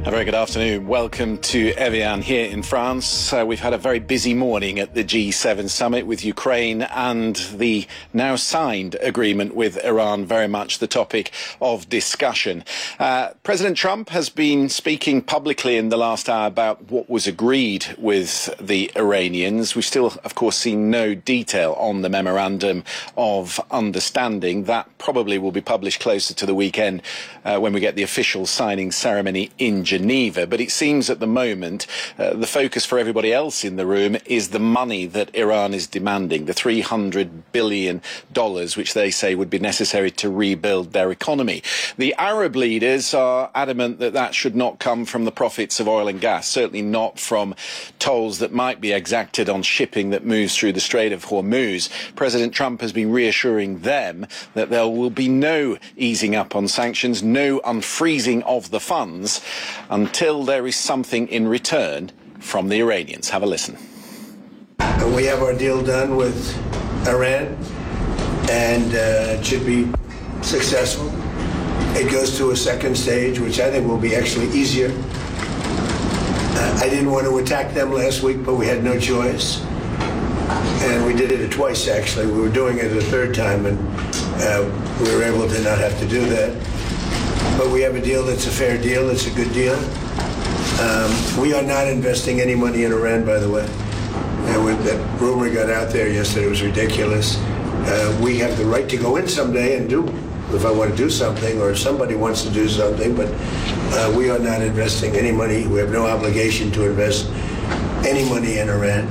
A very good afternoon. Welcome to Evian here in France. We've had a very busy morning at the G7 summit with Ukraine and the now signed agreement with Iran very much the topic of discussion. President Trump has been speaking publicly in the last hour about what was agreed with the Iranians. We've still, of course, seen no detail on the memorandum of understanding. That probably will be published closer to the weekend when we get the official signing ceremony in Geneva. But it seems at the moment the focus for everybody else in the room is the money that Iran is demanding, the $300 billion which they say would be necessary to rebuild their economy. The Arab leaders are adamant that that should not come from the profits of oil and gas, certainly not from tolls that might be exacted on shipping that moves through the Strait of Hormuz. President Trump has been reassuring them that there will be no easing up on sanctions, no unfreezing of the funds until there is something in return from the Iranians. Have a listen. We have our deal done with Iran, and it should be successful. It goes to a second stage, which I think will be actually easier. I didn't want to attack them last week, but we had no choice. And we did it twice, actually. We were doing it a third time, and we were able to not have to do that. But we have a deal that's a fair deal. It's a good deal. We are not investing any money in Iran, by the way. When that rumor got out there yesterday, it was ridiculous. We have the right to go in someday and do, if I want to do something, or if somebody wants to do something, but we are not investing any money. We have no obligation to invest any money in Iran.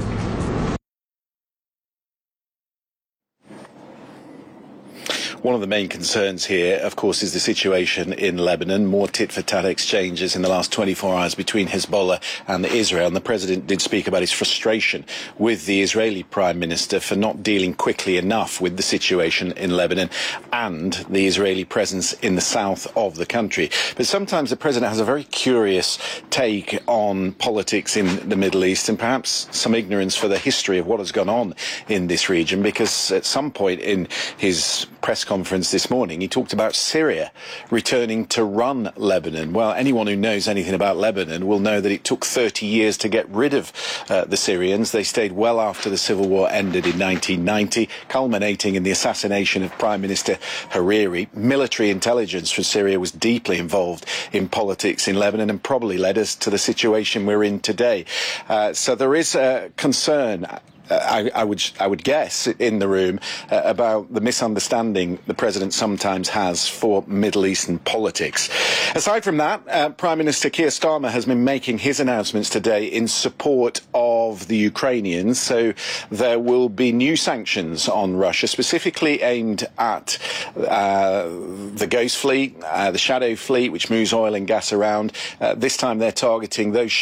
One of the main concerns here, of course, is the situation in Lebanon. More tit-for-tat exchanges in the last 24 hours between Hezbollah and Israel. And the president did speak about his frustration with the Israeli prime minister for not dealing quickly enough with the situation in Lebanon and the Israeli presence in the south of the country. But sometimes the president has a very curious take on politics in the Middle East, and perhaps some ignorance for the history of what has gone on in this region, because at some point in his press conference this morning, he talked about Syria returning to run Lebanon. Well, anyone who knows anything about Lebanon will know that it took 30 years to get rid of the Syrians. They stayed well after the civil war ended in 1990, culminating in the assassination of Prime Minister Hariri. Military intelligence from Syria was deeply involved in politics in Lebanon and probably led us to the situation we're in today. So there is a concern, I would guess, in the room about the misunderstanding the president sometimes has for Middle Eastern politics. Aside from that, Prime Minister Keir Starmer has been making his announcements today in support of the Ukrainians. So there will be new sanctions on Russia, specifically aimed at the Ghost Fleet, the Shadow Fleet, which moves oil and gas around. This time they're targeting those ships